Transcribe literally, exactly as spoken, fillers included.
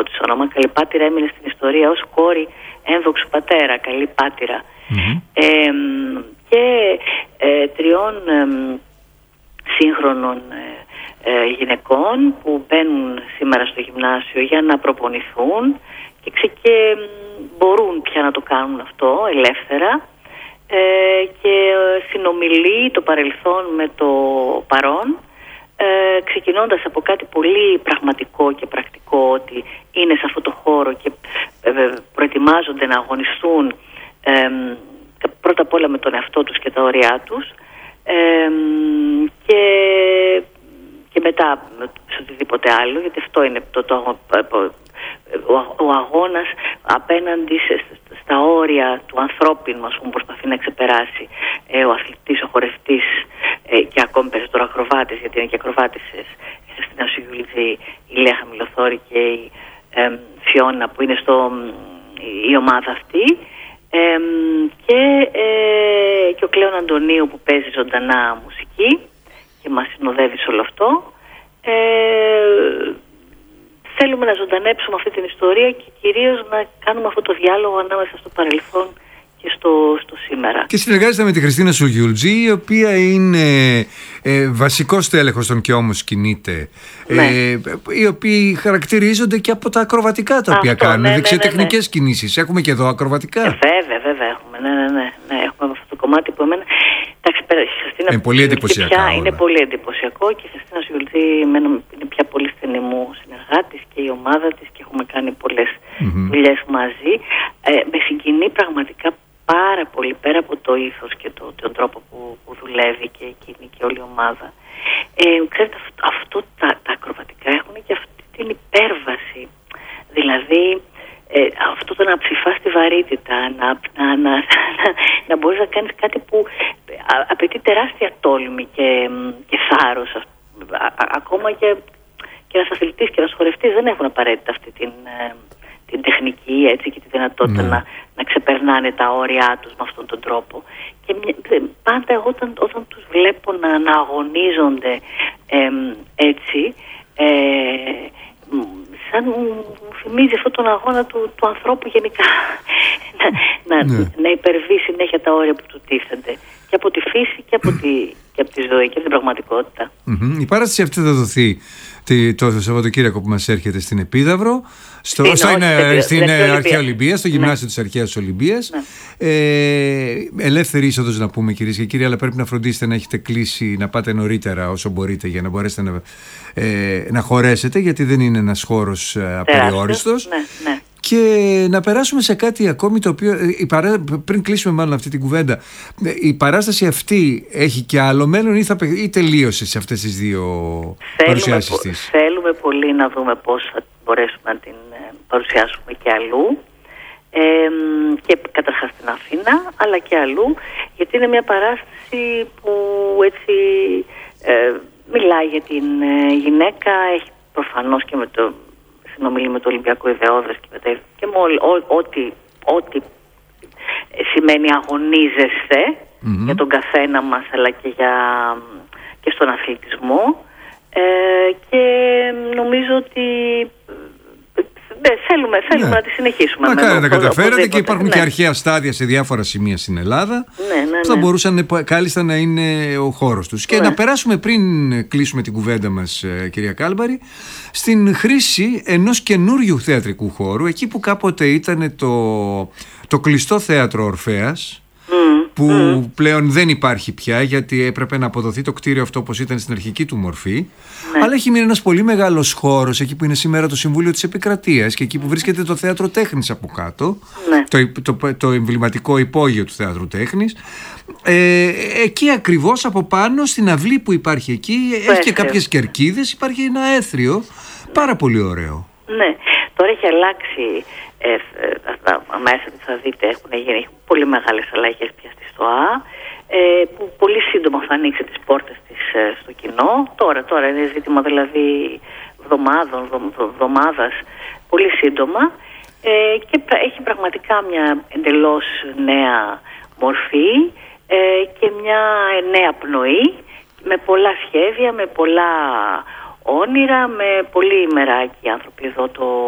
πραγματικό της όνομα. Καλυπάτηρα έμεινε στην ιστορία ως κόρη ένδοξου πατέρα, Καλυπάτηρα. Mm-hmm. Ε, και ε, τριών ε, σύγχρονων ε, ε, γυναικών που μπαίνουν σήμερα στο γυμνάσιο για να προπονηθούν και, ξε, και μπορούν πια να το κάνουν αυτό ελεύθερα. Ε, και συνομιλεί το παρελθόν με το παρόν, ε, ξεκινώντας από κάτι πολύ πραγματικό και πρακτικό, ότι είναι σε αυτό το χώρο και ε, προετοιμάζονται να αγωνιστούν ε, πρώτα απ' όλα με τον εαυτό τους και τα όρια τους, ε, και, και μετά σε οτιδήποτε άλλο, γιατί αυτό είναι το, το, το ο, ο αγώνας απέναντι σε, στα όρια του ανθρώπινου, ας πούμε, προσπαθεί να ξεπεράσει ε, ο αθλητής, ο χορευτής ε, και ακόμη περισσότερο ακροβάτης, γιατί είναι και ακροβάτησες η Χριστίνα Σουγιούλτζη, η Λέα Χαμηλοθόρη και η ε, Φιώνα που είναι στο, η ομάδα αυτή, ε, και, ε, και ο Κλέον Αντωνίου που παίζει ζωντανά μουσική και μας συνοδεύει σε όλο αυτό. ε, Θέλουμε να ζωντανέψουμε αυτή την ιστορία και κυρίως να κάνουμε αυτό το διάλογο ανάμεσα στο παρελθόν και στο, στο σήμερα. Και συνεργάζεται με τη Χριστίνα Σουγιούλτζη, η οποία είναι ε, βασικός τέλεχος των «Και όμως κινείται», ναι. ε, οι οποίοι χαρακτηρίζονται και από τα ακροβατικά τα οποία αυτό, κάνουν, ναι, δεξιοτεχνικές ναι, ναι, ναι. κινήσεις. Έχουμε και εδώ ακροβατικά. Ε, βέβαια, βέβαια έχουμε. Ναι, ναι, ναι, ναι. Έχουμε αυτό το κομμάτι που εμένα... Είναι πολύ εντυπωσιακό. Είναι πολύ εντυπωσιακό και η Χριστίνα Σουγιούλτζη είναι πια πολύ στενή μου συνεργάτης και η ομάδα της και έχουμε κάνει πολλές mm-hmm. δουλειές μαζί. Ε, με συγκινεί πραγματικά πάρα πολύ, πέρα από το ήθος και το, τον τρόπο που, που δουλεύει και εκείνη και όλη η ομάδα. Ε, ξέρετε, αυτό, αυτό τα, τα ακροβατικά έχουν και αυτή την υπέρβαση. Δηλαδή, ε, αυτό το να ψηφάς τη βαρύτητα, να, να, να, να, να μπορείς να κάνεις κάτι που απαιτεί τεράστια τόλμη και, και θάρρος. Α, α, ακόμα και, και ένας αθλητής και ένας χορευτής δεν έχουν απαραίτητα αυτή την, την τεχνική, έτσι, και τη δυνατότητα mm. να, να ξεπερνάνε τα όρια τους με αυτόν τον τρόπο. Και πάντα εγώ όταν, όταν τους βλέπω να, να αγωνίζονται ε, έτσι, ε, σαν μου θυμίζει αυτόν τον αγώνα του, του ανθρώπου γενικά να, να, ναι. να υπερβεί συνέχεια τα όρια που του τίθενται και από τη φύση και από τη, και από τη ζωή και από την πραγματικότητα. Mm-hmm. Η παράσταση αυτή θα δοθεί το Σαββατοκύριακο που μας έρχεται στην Επίδαυρο, στο, στην, στο, όχι, είναι, στην, στην Αρχαία Ολυμπία, στο γυμνάσιο ναι. της Αρχαίας Ολυμπίας. Ναι. Ε, ελεύθερη είσοδος να πούμε, κυρίες και κύριοι, αλλά πρέπει να φροντίσετε να έχετε κλείσει, να πάτε νωρίτερα όσο μπορείτε για να μπορέσετε να, ε, να χωρέσετε, γιατί δεν είναι ένας χώρος απεριόριστος. Ναι, ναι. Και να περάσουμε σε κάτι ακόμη το οποίο, η παρά... πριν κλείσουμε μάλλον αυτή την κουβέντα, η παράσταση αυτή έχει και άλλο μέλλον ή, θα... ή τελείωσε σε αυτές τις δύο παρουσιάσεις της? Θέλουμε πολύ να δούμε πώς θα μπορέσουμε να την παρουσιάσουμε και αλλού, ε, και καταρχάς στην Αθήνα αλλά και αλλού, γιατί είναι μια παράσταση που έτσι ε, μιλάει για την γυναίκα, έχει προφανώς και με το συνομιλεί με το Ολυμπιακό Ιδεώδες και, με και με ό,τι, ό,τι σημαίνει αγωνίζεσαι mm-hmm. για τον καθένα μας, αλλά και, για, και στον αθλητισμό, ε, και νομίζω ότι ναι, θέλουμε, θέλουμε ναι. να τη συνεχίσουμε. Μακάρι να τα καταφέρετε, και υπάρχουν ναι. και αρχαία στάδια σε διάφορα σημεία στην Ελλάδα ναι, ναι, ναι. που θα μπορούσαν κάλλιστα να είναι ο χώρος τους. Ναι. Και να περάσουμε, πριν κλείσουμε την κουβέντα μας, κυρία Κάλμπαρη, στην χρήση ενός καινούριου θεατρικού χώρου, εκεί που κάποτε ήταν το, το κλειστό θέατρο Ορφέας, mm. που mm. πλέον δεν υπάρχει πια, γιατί έπρεπε να αποδοθεί το κτίριο αυτό όπως ήταν στην αρχική του μορφή. Ναι. Αλλά έχει μείνει ένας πολύ μεγάλος χώρος εκεί που είναι σήμερα το Συμβούλιο της Επικρατείας και εκεί που βρίσκεται το Θέατρο Τέχνης από κάτω, ναι. το, το, το, το εμβληματικό υπόγειο του Θέατρου Τέχνης. Ε, εκεί ακριβώς από πάνω στην αυλή που υπάρχει εκεί, το έχει και κάποιες κερκίδες, υπάρχει ένα έθριο πάρα πολύ ωραίο. Ναι, τώρα έχει αλλάξει. Ε, ε, μέσα θα δείτε έχουν γίνει έχουν πολύ μεγάλες αλλαγές πια στη ΣΤΟΑ, ε, που πολύ σύντομα θα ανοίξει τις πόρτες της ε, στο κοινό. Τώρα, τώρα είναι ζήτημα δηλαδή εβδομάδων, εβδομάδας, πολύ σύντομα, ε, και έχει πραγματικά μια εντελώς νέα μορφή, ε, και μια νέα πνοή, με πολλά σχέδια, με πολλά όνειρα, με πολύ ημεράκι άνθρωποι εδώ το